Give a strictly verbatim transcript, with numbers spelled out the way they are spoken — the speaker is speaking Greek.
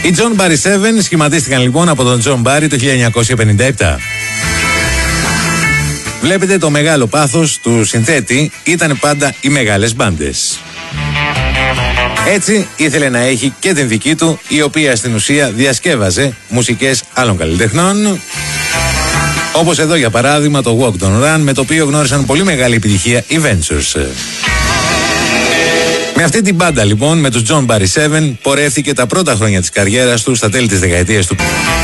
Οι John Barry Seven σχηματίστηκαν λοιπόν από τον John Barry το χίλια εννιακόσια πενήντα επτά. Βλέπετε, το μεγάλο πάθος του συνθέτη ήταν πάντα οι μεγάλες μπάντες. Έτσι ήθελε να έχει και την δική του, η οποία στην ουσία διασκεύαζε μουσικές άλλων καλλιτεχνών, όπως εδώ για παράδειγμα το Walk Don't Run, με το οποίο γνώρισαν πολύ μεγάλη επιτυχία οι Ventures. Με αυτή την μπάντα λοιπόν, με τους John Barry Seven, πορεύτηκε τα πρώτα χρόνια της καριέρας του στα τέλη της δεκαετίας του